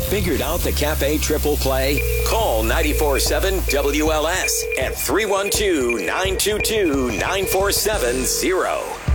Figured out the Cafe Triple Play? Call 94.7 WLS at 312-922-9470.